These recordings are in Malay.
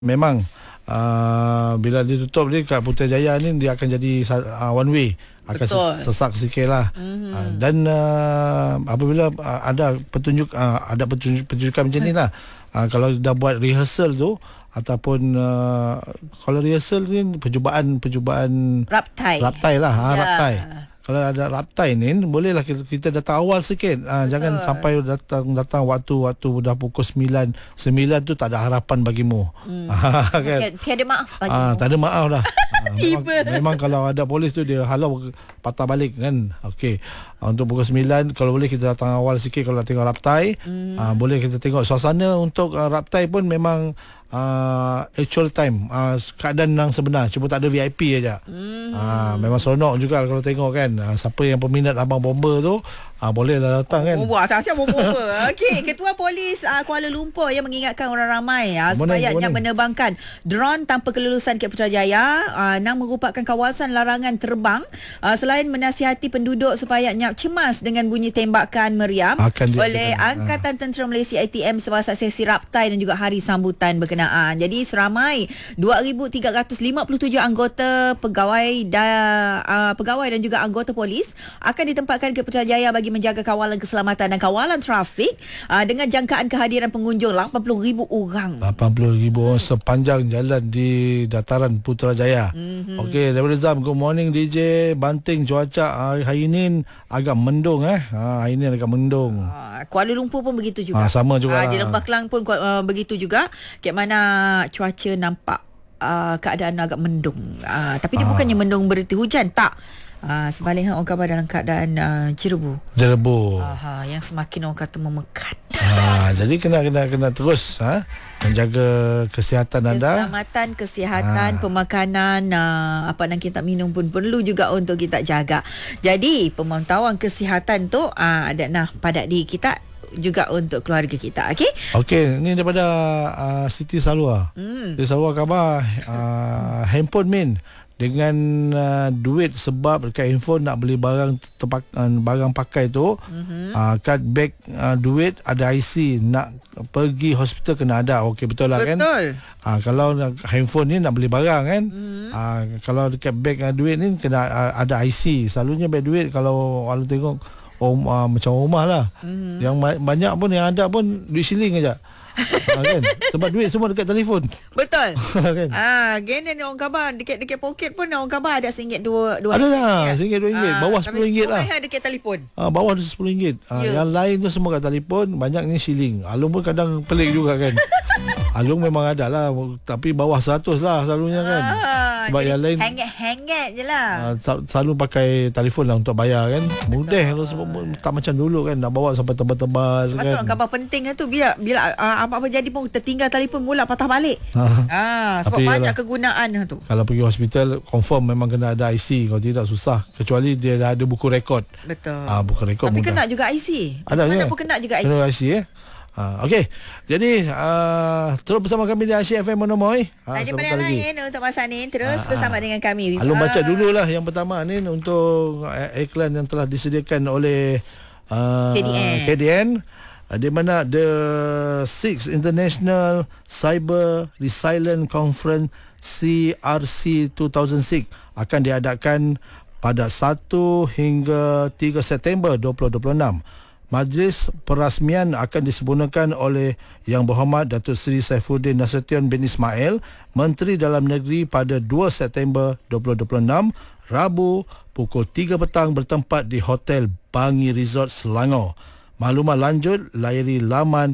Memang bila ditutup ni kat Putrajaya ni dia akan jadi one way, akan sesak sikit lah. Dan apabila ada pertunjukan macam ni lah, kalau dah buat rehearsal tu ataupun kalau rehearsal ni percubaan raptai lah, raptai. Kalau ada raptai ni bolehlah kita datang awal sikit. Jangan sampai datang waktu dah pukul 9 tu tak ada harapan bagimu. Kan? Tiada maaf bagimu. Tak ada maaf dah. memang kalau ada polis tu dia halau patah balik kan. Okey. Untuk pukul 9 kalau boleh kita datang awal sikit kalau nak tengok raptai. Boleh kita tengok suasana untuk raptai pun memang actual time, keadaan yang sebenar, cuma tak ada VIP aja. Memang seronok juga kalau tengok kan. Siapa yang peminat Abang Bomber tu bolehlah datang kan. Asal-asal Bomber. Okey, Ketua Polis Kuala Lumpur yang mengingatkan orang ramai supaya menerbangkan drone tanpa kelulusan ke Putrajaya. Nang merupakan kawasan larangan terbang. Selain menasihati penduduk supaya nyap cemas dengan bunyi tembakan meriam oleh Angkatan Tentera Malaysia ATM semasa sesi raptai dan juga hari sambutan berkenaan. Jadi seramai 2,357 anggota pegawai dan juga anggota polis akan ditempatkan ke Putrajaya bagi menjaga kawalan keselamatan dan kawalan trafik dengan jangkaan kehadiran pengunjung 80,000 orang. 80,000 orang sepanjang jalan di dataran Putrajaya. Okey, daripada Zam, good morning DJ Banting. Cuaca hari ini agak mendung hari ini agak mendung. Kuala Lumpur pun begitu juga. Sama juga. Di Lembah Kelang pun begitu juga. Kat mana cuaca nampak keadaan agak mendung. Tapi dia bukannya mendung bererti hujan, tak. Sebaliknya orang khabar dalam keadaan jerebu. Yang semakin orang kata memekat. Jadi kena terus menjaga kesihatan anda. Keselamatan, kesihatan, pemakanan, apa yang kita minum pun perlu juga untuk kita jaga. Jadi pemantauan kesihatan tu ada pada diri kita juga untuk keluarga kita. Okey, ni daripada Siti Salwa. Siti Salwa khabar handphone dengan duit, sebab dekat handphone nak beli barang pakai tu, kad beg, duit, ada IC, nak pergi hospital kena ada. Okey, betul lah kan? Kalau handphone ni nak beli barang kan, kalau dekat beg duit ni kena ada IC. Selalunya beg duit kalau tengok macam rumah lah, yang banyak pun yang ada pun duit siling aja. Kan? Sebab duit semua dekat telefon. Betul. Kan? Gini ni orang khabar dekat poket pun orang khabar ada RM1 2 ada lah RM1 2 bawah RM10 lah. Ada dekat telefon. Bawah RM10. Yang lain tu semua kat telefon, banyak ni siling. Alung pun kadang pelik juga kan. Alung memang ada lah, tapi bawah 100 lah selalunya kan. Sebab yang lain hengit je lah. Selalu pakai telefon lah untuk bayar kan. Mudah lah, sebab tak macam dulu kan, nak bawa sampai tebal-tebal kan. Betul, khabar penting tu bila apa-apa jadi pun tertinggal telefon mula patah balik. Sebab banyak kegunaan tu. Kalau pergi hospital confirm memang kena ada IC, kalau tidak susah, kecuali dia dah ada buku rekod. Betul. Buku rekod tapi mudah. kena juga IC. Ada mana pun kena juga IC. Kena IC Okey. Jadi terus bersama kami di Asyik FM Monomoy. Daripada yang lain untuk masa ni terus bersama dengan kami. Alung baca dululah yang pertama ni untuk iklan yang telah disediakan oleh KDN. Di mana the 6th International Cyber Resilience Conference CRC 2006 akan diadakan pada 1 hingga 3 September 2026. Majlis perasmian akan disempurnakan oleh Yang Berhormat Datuk Seri Saifuddin Nasution bin Ismail, Menteri Dalam Negeri, pada 2 September 2026, Rabu pukul 3 petang bertempat di Hotel Bangi Resort Selangor. Maklumat lanjut layari laman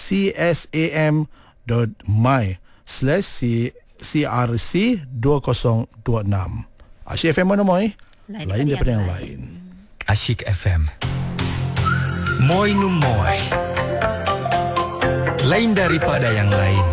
csam.my/CRC2026. Asyik FM Monomoy, lain daripada yang lain. Asyik FM Moy Numoy, lain daripada yang lain.